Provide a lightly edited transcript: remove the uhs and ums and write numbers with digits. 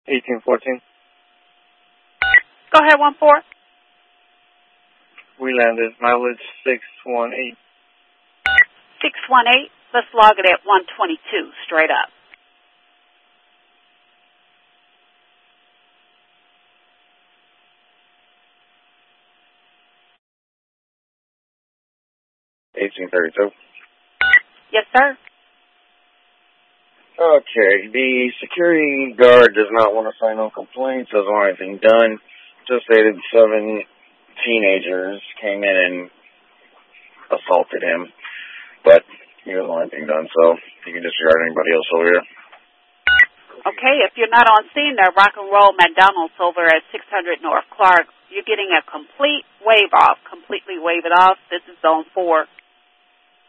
1814. Go ahead, 14. We landed mileage 618. 618. Let's log it at 122, straight up. $18.32. Yes, sir. Okay, the security guard does not want to sign no complaints, doesn't want anything done. Just stated 7 teenagers came in and assaulted him, but he doesn't want anything done, so you can disregard anybody else over here. Okay, if you're not on scene there, Rock and Roll McDonald's over at 600 North Clark, you're getting a complete wave off, completely wave it off. This is zone 4.